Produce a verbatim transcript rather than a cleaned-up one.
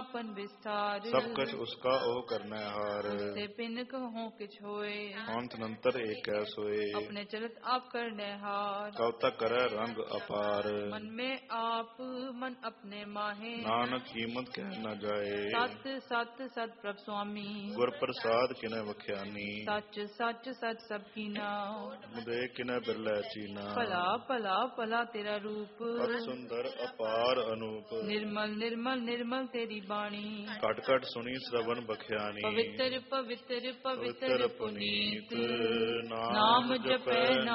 आपन विस्तार। सब कछ उसका ओह करना हार। उससे पिन कहो किछ होए, अंत नंतर एक सोए। अपने चलत आप करने हार। कब तक करे रंग अपार। मन में आप मन अपने माहे, नानक कीमत कह न जाए। सत सत सत प्रभ स्वामी, गुर प्रसाद किने बख्यानी। सच सच सच सब कीना, मुदे किने बिरलै चीना। भला भला भला तेरा रूप, अत सुंदर अपार अनूप। निर्मल निर्मल निर्मल तेरी बाणी, कट कट सुनी श्रवण बख्यानी। पवित्र पवित्र पवित्र पवित्र पुनीत, पुनीत नाम जपै